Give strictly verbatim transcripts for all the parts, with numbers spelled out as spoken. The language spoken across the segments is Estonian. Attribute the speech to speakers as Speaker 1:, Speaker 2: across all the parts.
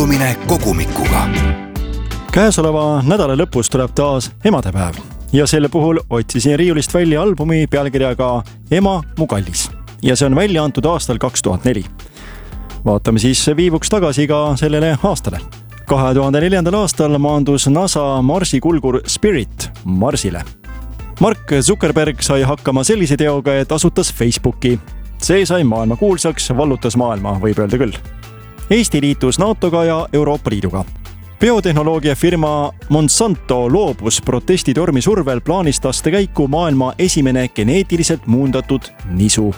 Speaker 1: kohtumine kogumikuga.
Speaker 2: Käesoleva nädala lõpus tuleb taas emadepäev ja selle puhul otsisin riiulist välja albumi pealkirjaga Ema mu kallis ja see on välja antud aastal kaks tuhat neli. Vaatame siis viivuks tagasi ka sellele aastale. kahe tuhande neljandal aastal maandus NASA Marsi kulgur Spirit Marsile. Mark Zuckerberg sai hakkama sellise teoga, et asutas Facebooki. See sai maailma kuulsaks, vallutas maailma, võib öelda küll. Eesti liitus NATOga ja Euroopa Liiduga. Biotehnoloogia firma Monsanto loobus protestitormi survel plaanist lasta käiku maailma esimene geneetiliselt muundatud nisu.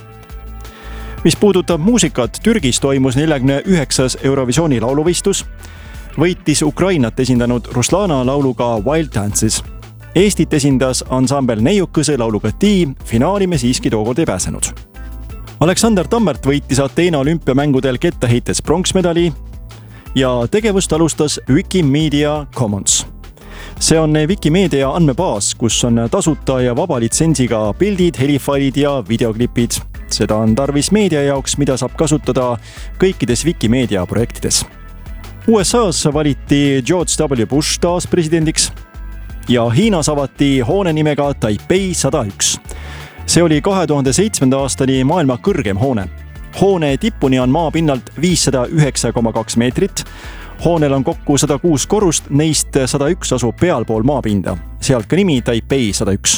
Speaker 2: Mis puudutab muusikat, Türgis toimus neljakümne üheksas Eurovisiooni lauluvõistlus. Võitis Ukrainat esindanud Ruslana lauluga Wild Dances. Eestit esindas ansambel Neiukõse lauluga Tiim, finaali me siiski tookord ei pääsenud. Aleksander Tammert võitis Ateena olümpiamängudel kettaheites pronksmedali ja tegevust alustas Wikimedia Commons. See on Wikimedia andmebaas, kus on tasuta ja vaba litsentsiga pildid, helifailid ja videoklipid. Seda on tarvis meedia jaoks, mida saab kasutada kõikides Wikimedia projektides. U S A's valiti George W. Bush taas presidendiks ja Hiinas avati hoone nimega Taipei sada üks. See oli kahe tuhande seitsmenda aastani maailma kõrgem hoone. Hoone tippuni on maapinnalt viissada üheksa koma kaks meetrit. Hoonel on kokku sada kuus korrust, neist sada üks asub pealpool maapinda. Sealt ka nimi Taipei sada üks.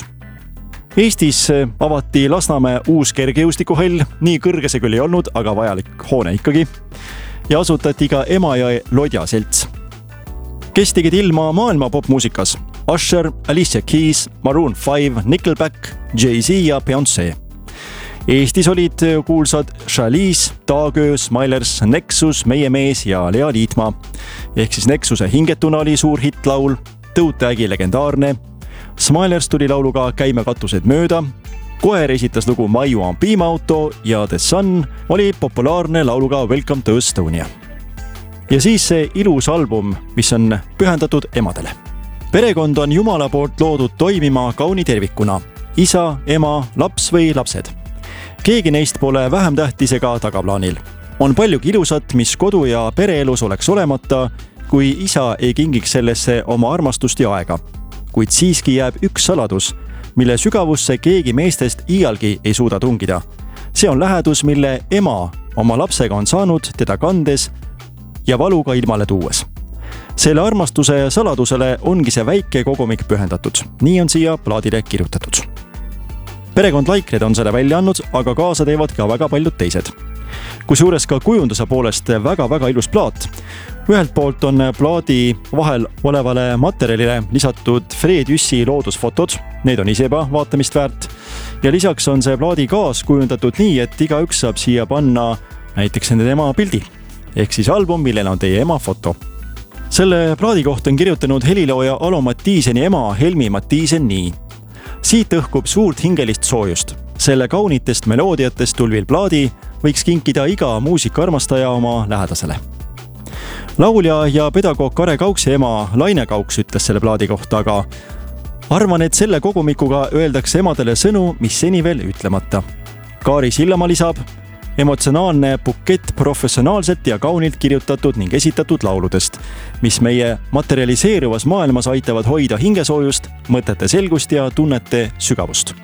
Speaker 2: Eestis avati Lasnamäe uus kergejõustikuhall, nii kõrge see küll ei olnud, aga vajalik hoone ikkagi. Ja asutati ka Emajõe Lodja selts. Kes tegid ilma maailma popmuusikas? Usher, Alicia Keys, Maroon five, Nickelback, Jay-Z ja Beyoncé. Eestis olid kuulsad Chalice, Taagöö, Smilers, Nexus, Meie mees ja Lea Liitmaa. Ehk siis Nexuse Hingetuna oli suur hitlaul, Tõutägi legendaarne. Smilers tuli lauluga Käime katused mööda. Koer esitas lugu Maiu on piimaauto ja The Sun oli populaarne lauluga Welcome to Estonia. Ja siis see ilus album, mis on pühendatud emadele. Perekond on Jumala poolt loodud toimima kauni tervikuna. Isa, ema, laps või lapsed. Keegi neist pole vähem tähtis ega tagaplaanil. On paljugi ilusat, mis kodu ja pereelus oleks olemata, kui isa ei kingiks sellesse oma armastust ja aega. Kuid siiski jääb üks saladus, mille sügavusse keegi meestest iialgi ei suuda tungida. See on lähedus, mille ema oma lapsega on saanud teda kandes ja valuga ilmale tuues. Selle armastuse saladusele ongi see väike kogumik pühendatud. Nii on siia plaadile kirjutatud. Perekond Laikred on selle välja andnud, aga kaasa teevad ka väga paljud teised. Kusjuures ka kujunduse poolest väga-väga ilus plaat. Ühelt poolt on plaadi vahel olevale materjalile lisatud Fred Jüssi loodusfotod. Need on ise juba vaatamist väärt. Ja lisaks on see plaadi kaas kujundatud nii, et iga üks saab siia panna näiteks nende ema pildi. Ehk siis album, millel on teie ema foto. Selle plaadi kohta on kirjutanud helilooja Alo Mattiiseni ema Helmi Mattiisen nii. Siit õhkub suurt hingelist soojust. Selle kaunitest meloodiatest tulvil plaadi võiks kinkida iga muusikaarmastaja oma lähedasele. Laulja ja pedagoog Kare Kauksi ema Laine Kauks ütles selle plaadi kohta, aga arvan, et selle kogumikuga öeldakse emadele sõnu, mis seni veel ütlemata. Kaari Sillamaa lisab, emotsionaalne bukett professionaalselt ja kaunilt kirjutatud ning esitatud lauludest, mis meie materialiseeruvas maailmas aitavad hoida hingesoojust, mõtete selgust ja tunnete sügavust.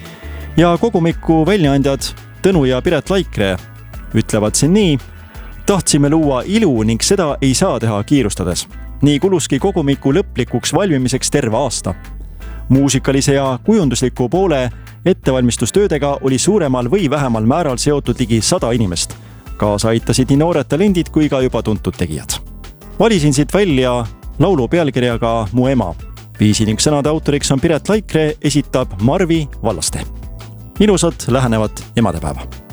Speaker 2: Ja kogumiku väljaandjad Tõnu ja Piret Laikre ütlevad siin nii, tahtsime luua ilu ning seda ei saa teha kiirustades. Nii kuluski kogumiku lõplikuks valmimiseks terve aasta. Muusikalise ja kujundusliku poole ettevalmistustöödega oli suuremal või vähemal määral seotud ligi sada inimest. Kaasa aitasid nii noored talendid kui ka juba tuntud tegijad. Valisin siit välja laulu pealkirjaga Mu ema. Viisi ning sõnade autoriks on Piret Laikre, esitab Marvi Vallaste. Ilusat lähenevat emadepäeva!